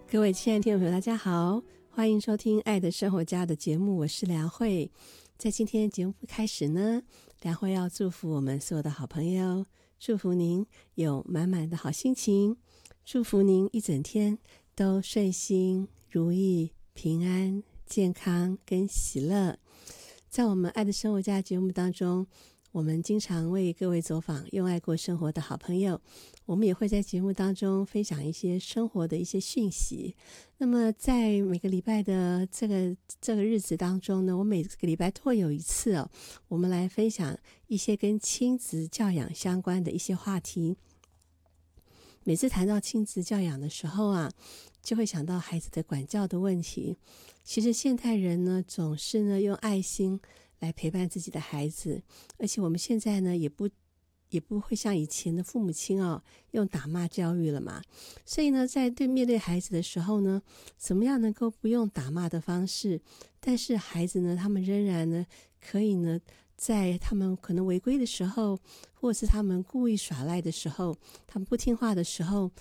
各位亲爱的听众朋友大家好，欢迎收听爱的生活家的节目，我是梁慧。在今天节目开始呢，梁慧要祝福我们所有的好朋友，祝福您有满满的好心情，祝福您一整天都顺心如意平安健康跟喜乐。在我们爱的生活家节目当中，我们经常为各位走访用爱过生活的好朋友，我们也会在节目当中分享一些生活的一些讯息。那么在每个礼拜的这个日子当中呢，我每个礼拜都会有一次我们来分享一些跟亲子教养相关的一些话题。每次谈到亲子教养的时候就会想到孩子的管教的问题。其实现代人呢，总是呢用爱心来陪伴自己的孩子，而且我们现在呢也不会像以前的父母亲用打骂教育了嘛。所以呢，在面对孩子的时候呢，怎么样能够不用打骂的方式，但是孩子呢，他们仍然呢可以呢，在他们可能违规的时候，或是他们故意耍赖的时候，他们不听话的时候，